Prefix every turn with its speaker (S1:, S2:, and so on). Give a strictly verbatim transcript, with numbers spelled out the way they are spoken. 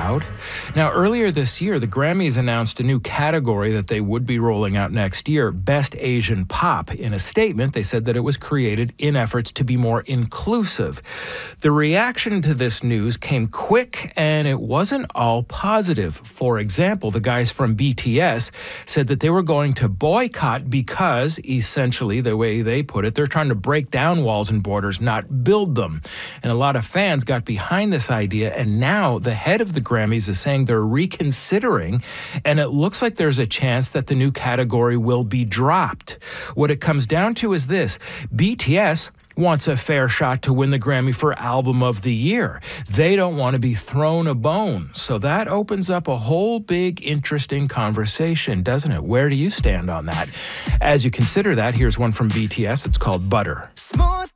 S1: crowd. Now, earlier this year, the Grammys announced a new category that they would be rolling out next year, Best Asian Pop. In a statement, they said that it was created in efforts to be more inclusive. The reaction to this news came quick, and it wasn't all positive. For example, the guys from B T S said that they were going to boycott because, essentially, the way they put it, they're trying to break down walls and borders, not build them. And a lot of fans got behind this idea, and now the head of the Grammys is saying they're reconsidering, and it looks like there's a chance that the new category will be dropped. What it comes down to is this: B T S wants a fair shot to win the Grammy for Album of the Year. They don't want to be thrown a bone. So that opens up a whole big, interesting conversation, doesn't it? Where do you stand on that? As you consider that, here's one from B T S. It's called Butter.
S2: Smooth